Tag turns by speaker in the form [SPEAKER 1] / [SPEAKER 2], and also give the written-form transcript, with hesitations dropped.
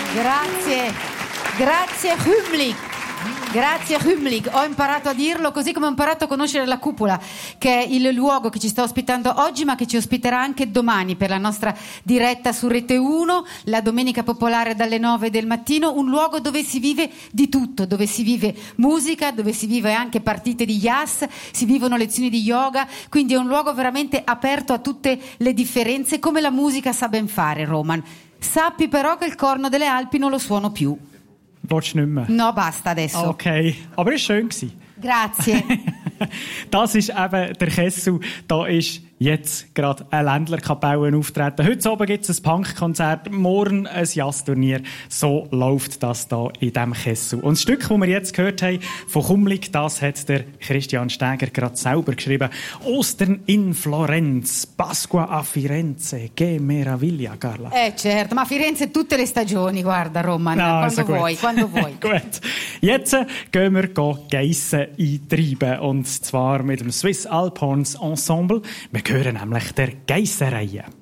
[SPEAKER 1] Grazie Hümlig. Grazie Hümlig, ho imparato a dirlo così come ho imparato a conoscere la Cupola, che è il luogo che ci sta ospitando oggi ma che ci ospiterà anche domani per la nostra diretta su Rete 1, la domenica popolare dalle 9 del mattino, un luogo dove si vive di tutto, dove si vive musica, dove si vive anche partite di jazz, si vivono lezioni di yoga, quindi è un luogo veramente aperto a tutte le differenze come la musica sa ben fare, Roman. Sappi però che il Corno delle Alpi non lo suono più.
[SPEAKER 2] Willst du nicht mehr?
[SPEAKER 1] No, basta adesso.
[SPEAKER 2] Okay, aber es war schön.
[SPEAKER 1] Grazie.
[SPEAKER 2] Das ist eben der Kessel. Da ist jetzt gerade eine Ländlerkapelle auftreten. Heute Abend gibt es ein Punkkonzert, morgen ein Jazzturnier. So läuft das da in diesem Kessel. Und das Stück, das wir jetzt gehört haben, von Kumlik, das hat der Christian Steger gerade selber geschrieben. Ostern in Florenz, Pasqua a Firenze, che meraviglia, Carla.
[SPEAKER 1] Certo, ma a Firenze tutte le stagioni, guarda Roman, quando vuoi.
[SPEAKER 2] Gut. Jetzt gehen wir Geissen eintreiben, und zwar mit dem Swiss Alphorns Ensemble. Wir hören nämlich der Geissenreihe.